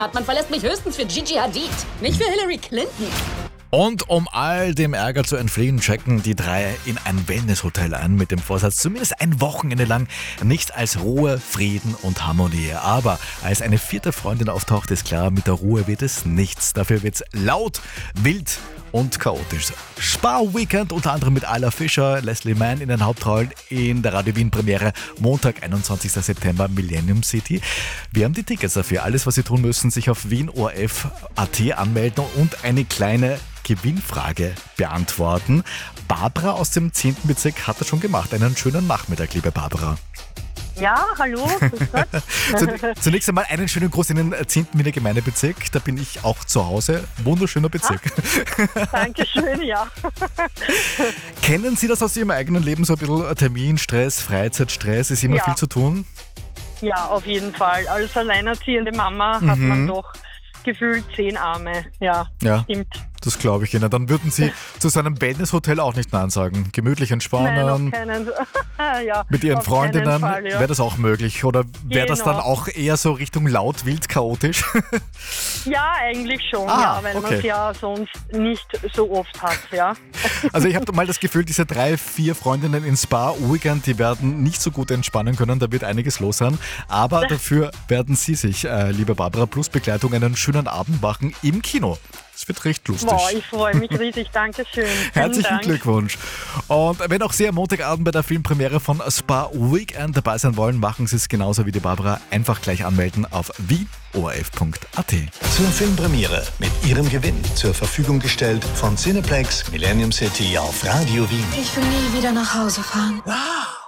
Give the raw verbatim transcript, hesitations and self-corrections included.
Man verlässt mich höchstens für Gigi Hadid, nicht für Hillary Clinton. Und um all dem Ärger zu entfliehen, checken die drei in ein Wellnesshotel ein mit dem Vorsatz, zumindest ein Wochenende lang nichts als Ruhe, Frieden und Harmonie. Aber als eine vierte Freundin auftaucht, ist klar, mit der Ruhe wird es nichts. Dafür wird es laut, wild und chaotisch. Spa-Weekend unter anderem mit Ayla Fischer, Leslie Mann in den Hauptrollen in der Radio Wien Premiere Montag, einundzwanzigster September, Millennium City. Wir haben die Tickets dafür. Alles, was Sie tun müssen, sich auf wien o r f punkt a t anmelden und eine kleine Gewinnfrage beantworten. Barbara aus dem zehnten Bezirk hat das schon gemacht. Einen schönen Nachmittag, liebe Barbara. Ja, hallo, grüß Gott. Zunächst einmal einen schönen Gruß in den zehnten Wiener Gemeindebezirk. Da bin ich auch zu Hause. Wunderschöner Bezirk. Ah, Dankeschön, ja. Kennen Sie das aus Ihrem eigenen Leben, so ein bisschen Terminstress, Freizeitstress? Ist immer Ja. viel zu tun? Ja, auf jeden Fall. Als alleinerziehende Mama hat Mhm. man doch gefühlt zehn Arme. Ja, Ja. stimmt. Das glaube ich Ihnen. Dann würden Sie zu so einem Wellness-Hotel auch nicht Nein sagen. Gemütlich Nein, entspannen. auf keinen ja, Mit Ihren auf keinen Freundinnen Fall, ja. wäre das auch möglich? Oder wäre das Genau. dann auch eher so Richtung laut, wild, chaotisch? Ja, eigentlich schon, Ah, ja, weil okay. man es ja sonst nicht so oft hat, ja. Also ich habe mal das Gefühl, diese drei, vier Freundinnen in Spa-Weekend, die werden nicht so gut entspannen können, da wird einiges los sein. Aber dafür werden Sie sich, äh, liebe Barbara, plus Begleitung einen schönen Abend machen im Kino. Es wird recht lustig. Boah, ich freue mich riesig, Dankeschön. Vielen Herzlichen Dank. Glückwunsch. Und wenn auch Sie am Montagabend bei der Filmpremiere von Spa Weekend dabei sein wollen, machen Sie es genauso wie die Barbara. Einfach gleich anmelden auf wien o r f punkt a t. Zur Filmpremiere mit Ihrem Gewinn zur Verfügung gestellt von Cineplex Millennium City auf Radio Wien. Ich will nie wieder nach Hause fahren.